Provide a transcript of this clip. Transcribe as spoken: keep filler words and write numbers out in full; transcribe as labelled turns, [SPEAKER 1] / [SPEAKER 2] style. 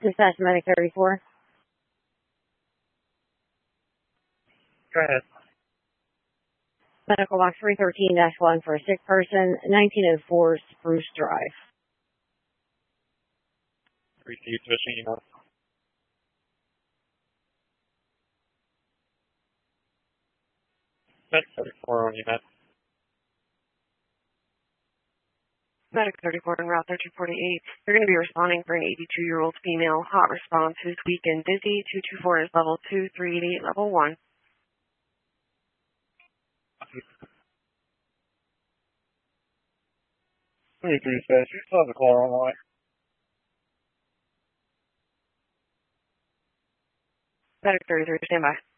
[SPEAKER 1] Dispatch Medic thirty-four.
[SPEAKER 2] Go ahead.
[SPEAKER 1] Medical box three thirteen dash one for a sick person, nineteen oh four Spruce Drive.
[SPEAKER 2] Received fishing email. Medic thirty-four on you, Matt.
[SPEAKER 3] Medic thirty-four on Route thirteen forty-eight. You're going to be responding for an eighty-two-year-old female. Hot response who's weak and dizzy. two two four is level two, three eighty-eight level one.
[SPEAKER 2] three says you still have the caller on the line.
[SPEAKER 3] Medic thirty-three, stand by.